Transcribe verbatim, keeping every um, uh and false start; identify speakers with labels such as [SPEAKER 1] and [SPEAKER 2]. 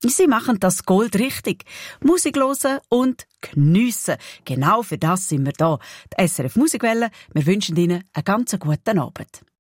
[SPEAKER 1] Sie machen das Gold richtig. Musik hören und geniessen. Genau für das sind wir da. Die S R F Musikwelle. Wir wünschen Ihnen einen ganz guten Abend.